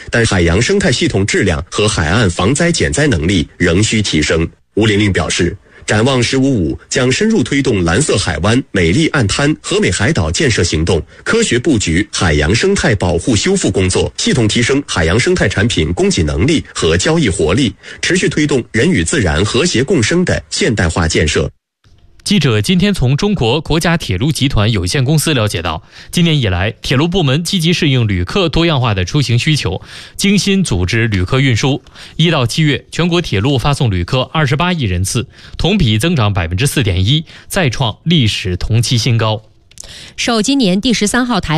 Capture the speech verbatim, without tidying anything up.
但海洋生态系统质量和海岸防灾减灾能力仍需提升。吴玲玲表示，展望十五五将深入推动蓝色海湾、美丽岸滩、和美海岛建设行动，科学布局海洋生态保护修复工作，系统提升海洋生态产品供给能力和交易活力，持续推动人与自然和谐共生的现代化建设。 记者今天从中国国家铁路集团有限公司了解到，今年以来，铁路部门积极适应旅客多样化的出行需求，精心组织旅客运输。一到七月，全国铁路发送旅客二十八亿人次，同比增长百分之四点一，再创历史同期新高。 受今年第十三号台